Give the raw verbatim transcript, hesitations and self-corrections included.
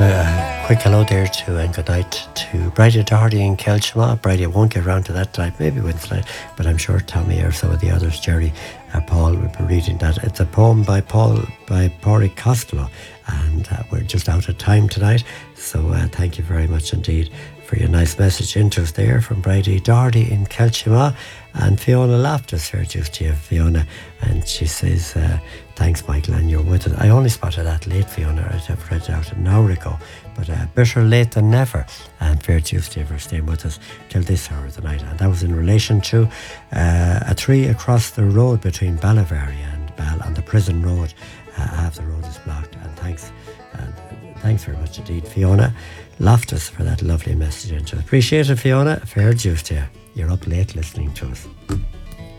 a quick hello there to and good night to Bridie Doherty in Kelchma. Bridie, I won't get around to that tonight, maybe Wednesday, but I'm sure Tommy or some of the others, Jerry, uh, Paul, will be reading that. It's a poem by Paul, by Pádraig Costello, and uh, we're just out of time tonight, so uh, thank you very much indeed for your nice message into us there from Bridie Doherty in Kelchma. And Fiona Loftus here just to you, Fiona, and she says, uh, thanks Michael, and you're with us. I only spotted that late, Fiona. I've read it out an hour ago, but uh, better late than never, and fair dues to you for staying with us till this hour of the night. And that was in relation to uh, a tree across the road between Ballavary and Ball on the Prison Road. Uh, half the road is blocked, and thanks and thanks very much indeed, Fiona Loftus, for that lovely message. Appreciate it, Fiona. Fair dues to you. You're up late listening to us.